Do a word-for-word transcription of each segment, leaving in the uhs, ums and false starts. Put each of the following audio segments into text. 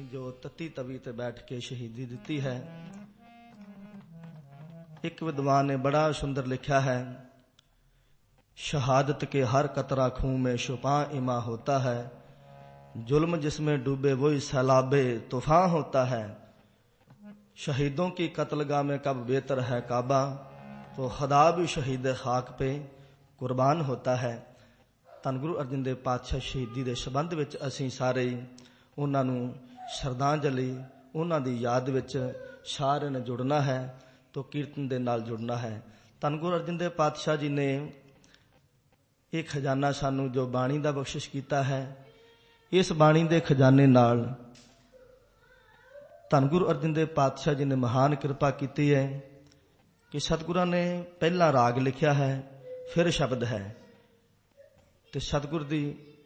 ਜੋ ਤਤੀ ਤਵੀ ਤੇ ਬੈਠ ਕੇ ਸ਼ਹੀਦੀ ਦਿੱਤੀ ਹੈ। ਇੱਕ ਵਿਦਵਾਨ ਨੇ ਬੜਾ ਸੁੰਦਰ ਲਿਖਿਆ ਹੈ, शहादत के हर कतरा खूं में छुपा इमा होता है, जुल्म जिसमें डूबे वही सैलाबे तूफान होता है। शहीदों की कत्लगाह में कब बेहतर है काबा, तो खुदा भी शहीद खाक पे कुर्बान होता है। ਧੰਨ ਗੁਰੂ ਅਰਜਨ ਦੇਵ ਪਾਤਸ਼ਾਹ ਸ਼ਹੀਦੀ ਦੇ ਸੰਬੰਧ ਵਿੱਚ ਅਸੀਂ ਸਾਰੇ ਉਹਨਾਂ ਨੂੰ ਸ਼ਰਧਾਂਜਲੀ, ਉਹਨਾਂ ਦੀ ਯਾਦ ਵਿੱਚ ਸਾਰਿਆਂ ਨੇ ਜੁੜਨਾ ਹੈ, ਤੋਂ ਕੀਰਤਨ ਦੇ ਨਾਲ ਜੁੜਨਾ ਹੈ। ਧੰਨ ਗੁਰੂ ਅਰਜਨ ਦੇਵ ਪਾਤਸ਼ਾਹ ਜੀ ਨੇ ਇਹ ਖਜ਼ਾਨਾ ਸਾਨੂੰ ਜੋ ਬਾਣੀ ਦਾ ਬਖਸ਼ਿਸ਼ ਕੀਤਾ ਹੈ, ਇਸ ਬਾਣੀ ਦੇ ਖਜ਼ਾਨੇ ਨਾਲ ਧੰਨ ਗੁਰੂ ਅਰਜਨ ਦੇਵ ਪਾਤਸ਼ਾਹ ਜੀ ਨੇ ਮਹਾਨ ਕਿਰਪਾ ਕੀਤੀ ਹੈ ਕਿ ਸਤਿਗੁਰਾਂ ਨੇ ਪਹਿਲਾਂ ਰਾਗ ਲਿਖਿਆ ਹੈ, ਫਿਰ ਸ਼ਬਦ ਹੈ, ਤੇ ਸਤਿਗੁਰ ਦੀ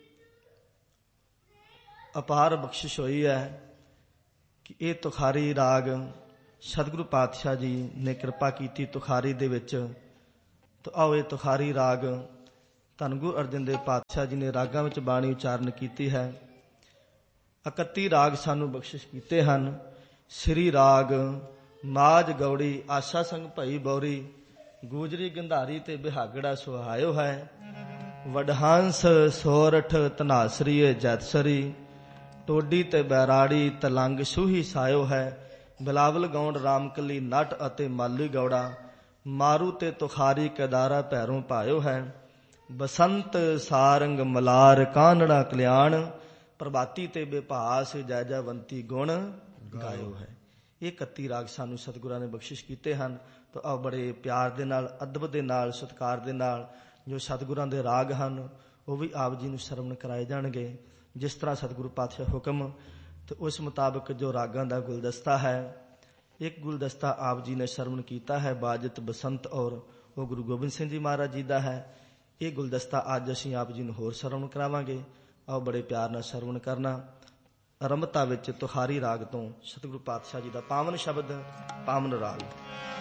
ਅਪਾਰ ਬਖਸ਼ਿਸ਼ ਹੋਈ ਹੈ ਕਿ ਇਹ ਤੁਖਾਰੀ ਰਾਗ ਸਤਿਗੁਰੂ ਪਾਤਸ਼ਾਹ ਜੀ ਨੇ ਕਿਰਪਾ ਕੀਤੀ ਤੁਖਾਰੀ ਦੇ ਵਿੱਚ। ਤਾਂ ਆਓ ਇਹ ਤੁਖਾਰੀ ਰਾਗ ਧੰਨ ਗੁਰੂ ਅਰਜਨ ਦੇਵ ਪਾਤਸ਼ਾਹ ਜੀ ਨੇ ਰਾਗਾਂ ਵਿੱਚ ਬਾਣੀ ਉਚਾਰਨ ਕੀਤੀ ਹੈ। ਇਕੱਤੀ ਰਾਗ ਸਾਨੂੰ ਬਖਸ਼ਿਸ਼ ਕੀਤੇ ਹਨ। ਸ੍ਰੀ ਰਾਗ ਮਾਝ ਗੌੜੀ ਆਸਾ ਸੰਗ ਭਈ ਬੌਰੀ, ਗੂਜਰੀ ਗੰਧਾਰੀ ਤੇ ਬਿਹਾਗੜਾ ਸੁਹਾਇਓ ਹੈ। ਵਡਹੰਸ ਸੋਰਠ ਧਨਾਸਰੀਏ ਜੈਤਸਰੀ, ਟੋਡੀ ਤੇ ਬੈਰਾੜੀ ਤਲੰਗ ਸੂਹੀ ਸਾਇਓ ਹੈ। ਬਿਲਾਵਲ ਗੌਂਡ ਰਾਮਕਲੀ ਨਟ ਅਤੇ ਮਾਲੀ ਗੌੜਾ, ਮਾਰੂ ਤੇ ਤੁਖਾਰੀ ਕੇਦਾਰਾ ਭੈਰੋਂ ਪਾਇਓ ਹੈ। ਬਸੰਤ ਸਾਰੰਗ ਮਲਾਰ ਕਾਨੜਾ ਕਲਿਆਣ, ਪ੍ਰਭਾਤੀ ਤੇ ਬਿਭਾਸ ਜੈ ਜੈਵੰਤੀ ਗੁਣ ਗਾਇਓ ਹੈ। ਇਹ ਇਕੱਤੀ ਰਾਗ ਸਾਨੂੰ ਸਤਿਗੁਰਾਂ ਨੇ ਬਖਸ਼ਿਸ਼ ਕੀਤੇ ਹਨ। ਤਾਂ ਆਓ ਬੜੇ ਪਿਆਰ ਦੇ ਨਾਲ, ਅਦਬ ਦੇ ਨਾਲ, ਸਤਿਕਾਰ ਦੇ ਨਾਲ ਜੋ ਸਤਿਗੁਰਾਂ ਦੇ ਰਾਗ ਹਨ ਉਹ ਵੀ ਆਪ ਜੀ ਨੂੰ ਸਰਵਣ ਕਰਾਏ ਜਾਣਗੇ। ਜਿਸ ਤਰ੍ਹਾਂ ਸਤਿਗੁਰੂ ਪਾਤਸ਼ਾਹ ਹੁਕਮ ਤੇ ਉਸ ਮੁਤਾਬਕ ਜੋ ਰਾਗਾਂ ਦਾ ਗੁਲਦਸਤਾ ਹੈ, ਇੱਕ ਗੁਲਦਸਤਾ ਆਪ ਜੀ ਨੇ ਸਰਵਣ ਕੀਤਾ ਹੈ ਬਾਜਤ ਬਸੰਤ, ਔਰ ਉਹ ਗੁਰੂ ਗੋਬਿੰਦ ਸਿੰਘ ਜੀ ਮਹਾਰਾਜ ਜੀ ਦਾ ਹੈ। ਇਹ ਗੁਲਦਸਤਾ ਅੱਜ ਅਸੀਂ ਆਪ ਜੀ ਨੂੰ ਹੋਰ ਸਰਵਣ ਕਰਾਵਾਂਗੇ। ਆਓ ਬੜੇ ਪਿਆਰ ਨਾਲ ਸਰਵਣ ਕਰਨਾ। ਆਰੰਭਤਾ ਵਿੱਚ ਤੁਖਾਰੀ ਰਾਗ ਤੋਂ ਸਤਿਗੁਰੂ ਪਾਤਸ਼ਾਹ ਜੀ ਦਾ ਪਾਵਨ ਸ਼ਬਦ, ਪਾਵਨ ਰਾਗ।